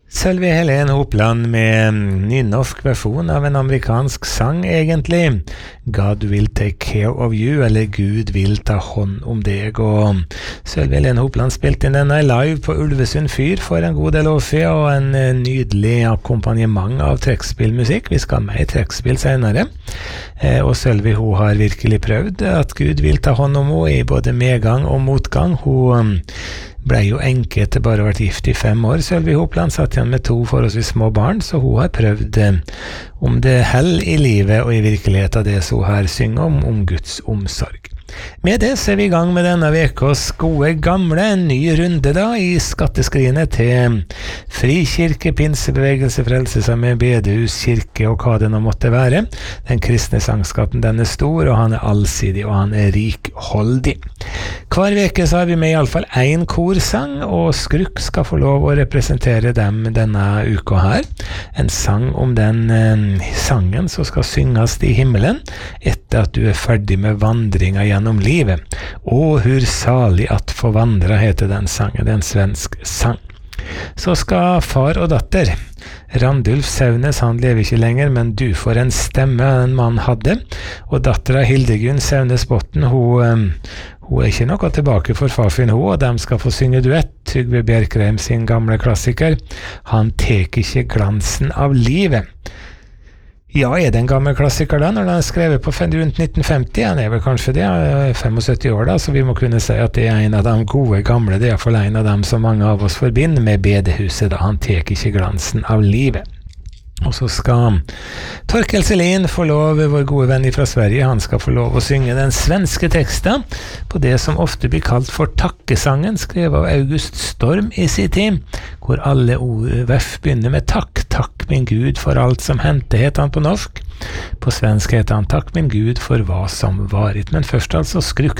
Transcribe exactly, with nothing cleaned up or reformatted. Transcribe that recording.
Sølvi Helen Hopland med nynorsk versjon av en amerikansk sang egentlig. God will take care of you, eller Gud vil ta hånd om deg. Og Sølvi Helen Hopland spilte inn denne live på Ulvesund Fyr for en god del år siden, og en nydelig akkompagnement av trekkspillmusikk. Vi skal med i trekkspill senere. Eh, og Sølvi, hun har virkelig prøvd at Gud vil ta hånd om henne i både medgang og motgang. Hun ble jo enke etter bare å ha vært gift i fem år. Sølvi Hopland satt igjen med to forholdsvis små barn, så hun har prøvd eh, om det hell i livet og i virkeligheten det som hun her synger om, om Guds omsorg. Med det så er vi i gang med denne vekos gode gamle, en ny runde da i skatteskrinet til Frikirke, Pinsebevegelse, Frelsesarmé, bedehus, kirke og hva det nå måtte være. Den kristne sangskatten, den er stor, og han er allsidig, og han er rikholdig. Hver veke så har vi med i alle fall en korsang, og Skruk skal få lov å representere dem denne uka her. En sang om den eh, sangen som skal synges i himmelen, etter at du er ferdig med vandringa gjennom livet. Og hur salig at få vandra heter den sangen, det er en svensk sang. Så skal far og datter, Randulf Saunes, han lever ikke lenger, men du får en stemme en mann hadde, og dattera Hildegunn Saunes Botten, hun, hun er ikke noe tilbake for farfin hun, og de skal få synge duett. Trygve Bjerkreim sin gamle klassiker, Han tek ikke glansen av livet. Ja, er det en gammel klassiker da, når den er skrevet på rundt nitten femti? Han er vel kanskje det, syttifem år da, så vi må kunne si at det er en av de gode gamle, det er for en av dem som mange av oss forbinder med bedehuset, da Han tek ikke glansen av livet. Og så skal Torkel Selin få lov, vår gode venn fra Sverige, han skal få lov å synge den svenske teksten på det som ofte blir kalt for takkesangen, skrevet av August Storm i sin tid, hvor alle ord, vers begynner med takk, takk min Gud for alt som hendte, heter han på norsk. På svensk heter han takk min Gud for hva som varit, men først altså Skruk